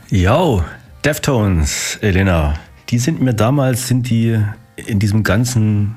Yo, Deftones, Elena. Die sind in dieser ganzen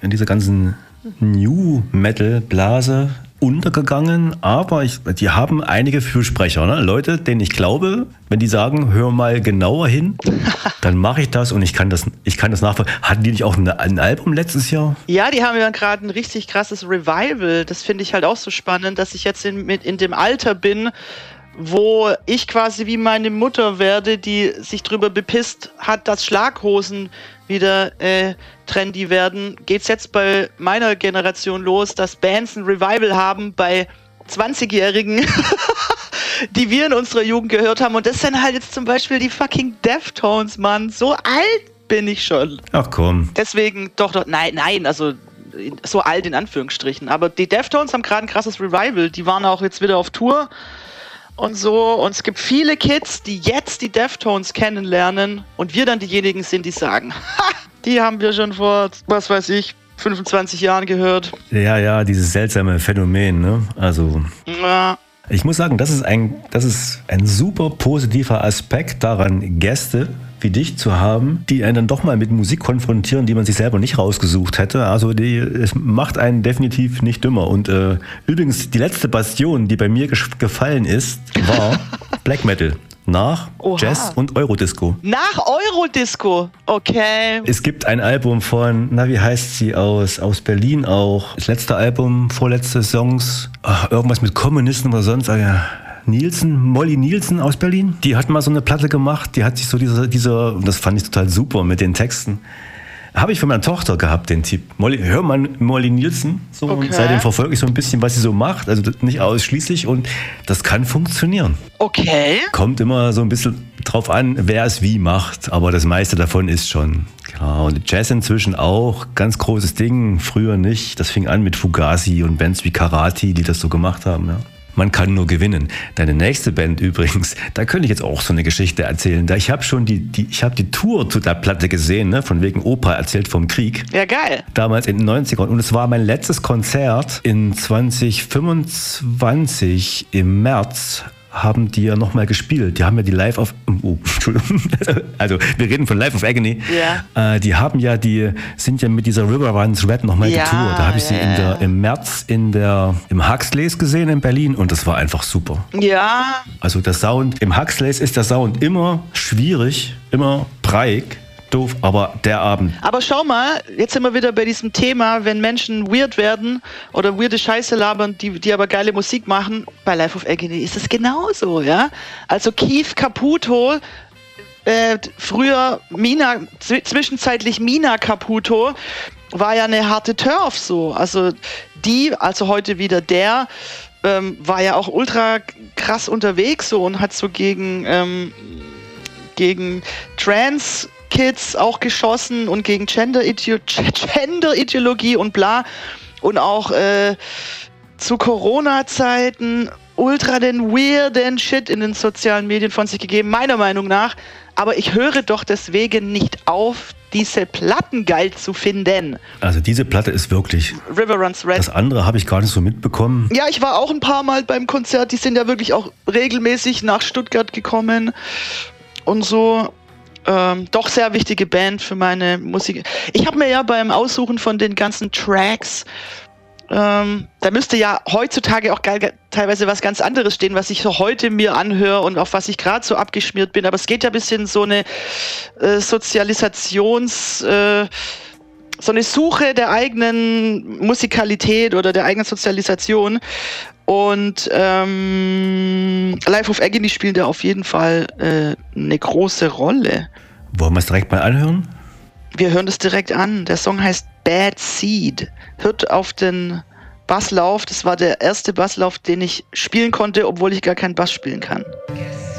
New Metal Blase untergegangen, aber die haben einige Fürsprecher, ne? Leute, denen ich glaube, wenn die sagen, hör mal genauer hin, dann mache ich das und ich kann das nachvollziehen. Hatten die nicht auch ein Album letztes Jahr? Ja, die haben ja gerade ein richtig krasses Revival. Das finde ich halt auch so spannend, dass ich jetzt in dem Alter bin, wo ich quasi wie meine Mutter werde, die sich drüber bepisst hat, dass Schlaghosen wieder trendy werden, geht's jetzt bei meiner Generation los, dass Bands ein Revival haben bei 20-Jährigen, die wir in unserer Jugend gehört haben. Und das sind halt jetzt zum Beispiel die fucking Deftones, Mann. So alt bin ich schon. Ach komm. Deswegen, nein, also so alt in Anführungsstrichen. Aber die Deftones haben gerade ein krasses Revival. Die waren auch jetzt wieder auf Tour und so. Und es gibt viele Kids, die jetzt die Deftones kennenlernen und wir dann diejenigen sind, die sagen, ha, die haben wir schon vor, 25 Jahren gehört. Ja, dieses seltsame Phänomen, ne? Also. Ja. Ich muss sagen, das ist ein super positiver Aspekt daran, Gäste wie dich zu haben, die einen dann doch mal mit Musik konfrontieren, die man sich selber nicht rausgesucht hätte. Also es macht einen definitiv nicht dümmer. Und übrigens, die letzte Bastion, die bei mir gefallen ist, war Black Metal. Nach Jazz und Eurodisco. Nach Eurodisco? Okay. Es gibt ein Album von, wie heißt sie, aus Berlin auch. Das letzte Album, vorletzte Songs, irgendwas mit Kommunisten oder sonst. Molly Nielsen aus Berlin. Die hat mal so eine Platte gemacht, die hat sich so dieser, und das fand ich total super mit den Texten. Habe ich von meiner Tochter gehabt, den Tipp. Hör mal Molly Nielsen. So, okay. Und seitdem verfolge ich so ein bisschen, was sie so macht. Also nicht ausschließlich. Und das kann funktionieren. Okay. Kommt immer so ein bisschen drauf an, wer es wie macht. Aber das meiste davon ist schon klar. Und Jazz inzwischen auch. Ganz großes Ding. Früher nicht. Das fing an mit Fugazi und Bands wie Karate, die das so gemacht haben. Ja. Man kann nur gewinnen. Deine nächste Band übrigens, da könnte ich jetzt auch so eine Geschichte erzählen. Ich habe schon die Tour zu der Platte gesehen, ne? Von wegen Opa erzählt vom Krieg. Ja, geil. Damals in den 90ern. Und es war mein letztes Konzert in 2025 im März. Haben die ja nochmal gespielt. Die haben ja die Live of... Entschuldigung. Also, wir reden von Live of Agony. Ja. Die sind ja mit dieser River Runs Red nochmal getourt. Da habe ich sie im März im Huxleys gesehen in Berlin und das war einfach super. Ja. Also der Sound, im Huxleys ist der Sound immer schwierig, immer breiig. Doof, aber der Abend. Aber schau mal, jetzt sind wir wieder bei diesem Thema, wenn Menschen weird werden oder weirde Scheiße labern, die aber geile Musik machen. Bei Life of Agony ist es genauso, ja. Also Keith Caputo, früher zwischenzeitlich Mina Caputo, war ja eine harte Turf so. Also heute wieder war ja auch ultra krass unterwegs so und hat so gegen Trans-Kids auch geschossen und gegen Gender-Ideologie und bla. Und auch zu Corona-Zeiten ultra den weirden Shit in den sozialen Medien von sich gegeben, meiner Meinung nach. Aber ich höre doch deswegen nicht auf, diese Platten geil zu finden. Also diese Platte ist wirklich... River Runs Red. Das andere habe ich gar nicht so mitbekommen. Ja, ich war auch ein paar Mal beim Konzert. Die sind ja wirklich auch regelmäßig nach Stuttgart gekommen und so. Doch sehr wichtige Band für meine Musik. Ich habe mir ja beim Aussuchen von den ganzen Tracks, da müsste ja heutzutage auch geil teilweise was ganz anderes stehen, was ich so heute mir anhöre und auf was ich gerade so abgeschmiert bin. Aber es geht ja ein bisschen so eine so eine Suche der eigenen Musikalität oder der eigenen Sozialisation. Und Life of Agony spielt da auf jeden Fall eine große Rolle. Wollen wir es direkt mal anhören? Wir hören das direkt an. Der Song heißt Bad Seed. Hört auf den Basslauf. Das war der erste Basslauf, den ich spielen konnte, obwohl ich gar keinen Bass spielen kann. Yes.